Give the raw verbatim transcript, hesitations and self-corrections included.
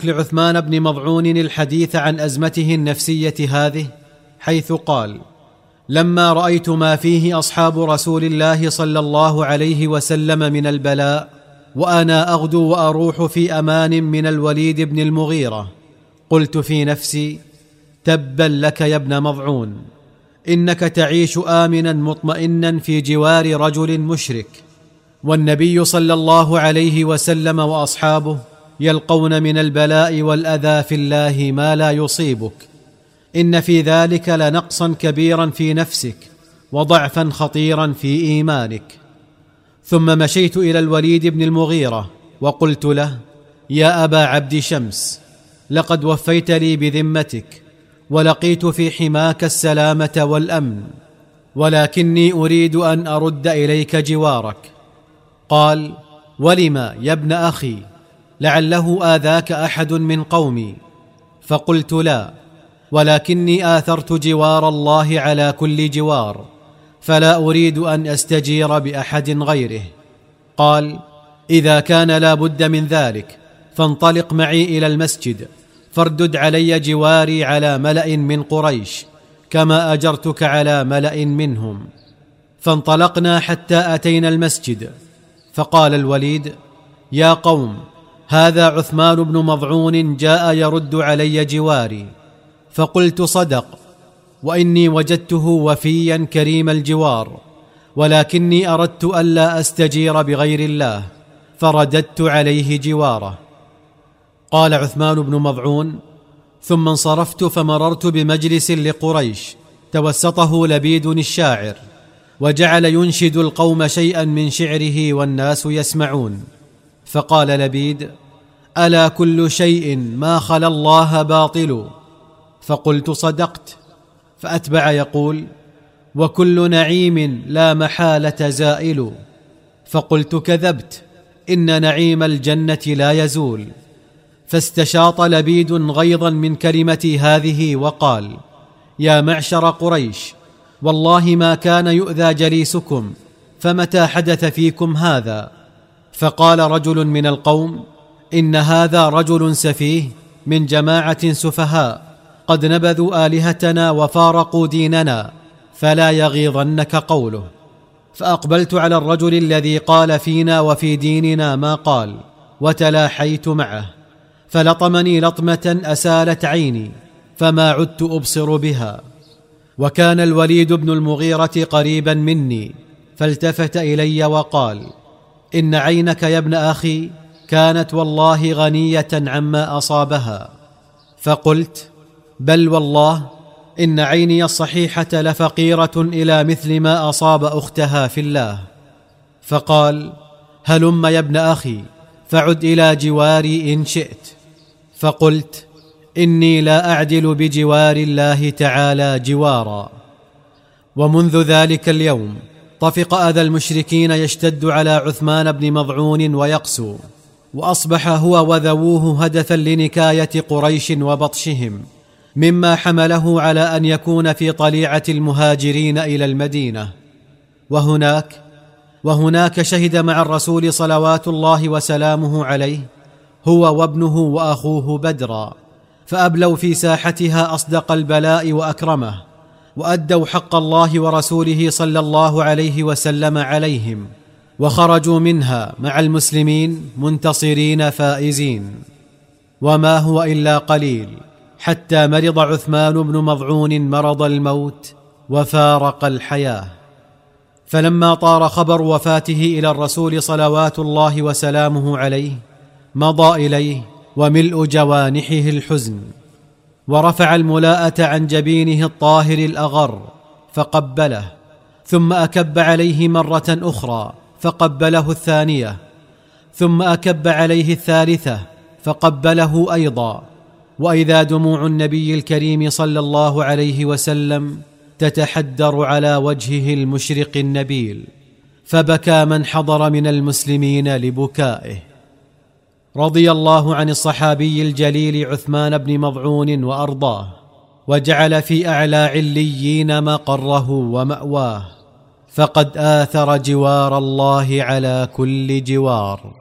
أترك لعثمان بن مضعون الحديث عن أزمته النفسية هذه، حيث قال: لما رأيت ما فيه أصحاب رسول الله صلى الله عليه وسلم من البلاء، وأنا أغدو وأروح في أمان من الوليد بن المغيرة، قلت في نفسي: تبا لك يا ابن مضعون، إنك تعيش آمنا مطمئنا في جوار رجل مشرك، والنبي صلى الله عليه وسلم وأصحابه يلقون من البلاء والأذى في الله ما لا يصيبك، إن في ذلك لنقصا كبيرا في نفسك وضعفا خطيرا في إيمانك. ثم مشيت إلى الوليد بن المغيرة وقلت له: يا أبا عبد شمس، لقد وفيت لي بذمتك ولقيت في حماك السلامة والأمن، ولكني أريد أن أرد إليك جوارك. قال: ولما يا ابن أخي؟ لعله آذاك أحد من قومي. فقلت: لا، ولكني آثرت جوار الله على كل جوار، فلا أريد أن أستجير بأحد غيره. قال: إذا كان لا بد من ذلك فانطلق معي إلى المسجد، فاردد علي جواري على ملأ من قريش كما أجرتك على ملأ منهم. فانطلقنا حتى أتينا المسجد، فقال الوليد: يا قوم، هذا عثمان بن مضعون جاء يرد علي جواري. فقلت: صدق، وإني وجدته وفيا كريم الجوار، ولكني أردت ألا أستجير بغير الله، فرددت عليه جواره. قال عثمان بن مضعون: ثم انصرفت فمررت بمجلس لقريش توسطه لبيد الشاعر، وجعل ينشد القوم شيئا من شعره والناس يسمعون. فقال لبيد: ألا كل شيء ما خلا الله باطل؟ فقلت: صدقت. فأتبع يقول: وكل نعيم لا محالة زائل. فقلت: كذبت، إن نعيم الجنة لا يزول. فاستشاط لبيد غيظا من كلمتي هذه وقال: يا معشر قريش، والله ما كان يؤذى جليسكم، فمتى حدث فيكم هذا؟ فقال رجل من القوم: إن هذا رجل سفيه من جماعة سفهاء قد نبذوا آلهتنا وفارقوا ديننا، فلا يغيظنك قوله. فأقبلت على الرجل الذي قال فينا وفي ديننا ما قال، وتلاحيت معه، فلطمني لطمة أسالت عيني، فما عدت أبصر بها. وكان الوليد بن المغيرة قريبا مني، فالتفت إلي وقال: إن عينك يا ابن أخي كانت والله غنية عما أصابها. فقلت: بل والله إن عيني الصحيحة لفقيرة إلى مثل ما أصاب أختها في الله. فقال: هلم يا ابن أخي فعد إلى جواري إن شئت. فقلت: إني لا أعدل بجوار الله تعالى جوارا. ومنذ ذلك اليوم طفق أذى المشركين يشتد على عثمان بن مضعون ويقسو، وأصبح هو وذووه هدفا لنكاية قريش وبطشهم، مما حمله على أن يكون في طليعة المهاجرين إلى المدينة. وهناك وهناك شهد مع الرسول صلوات الله وسلامه عليه هو وابنه وأخوه بدرا، فأبلوا في ساحتها أصدق البلاء وأكرمه، وأدوا حق الله ورسوله صلى الله عليه وسلم عليهم، وخرجوا منها مع المسلمين منتصرين فائزين. وما هو إلا قليل حتى مرض عثمان بن مضعون مرض الموت وفارق الحياة. فلما طار خبر وفاته إلى الرسول صلوات الله وسلامه عليه، مضى إليه وملء جوانحه الحزن، ورفع الملاءة عن جبينه الطاهر الأغر فقبله، ثم أكب عليه مرة أخرى فقبله الثانية، ثم أكب عليه الثالثة فقبله أيضا، وإذا دموع النبي الكريم صلى الله عليه وسلم تتحدر على وجهه المشرق النبيل، فبكى من حضر من المسلمين لبكائه. رضي الله عن الصحابي الجليل عثمان بن مضعون وأرضاه، وجعل في أعلى عليين مقره ومأواه، فقد آثر جوار الله على كل جوار.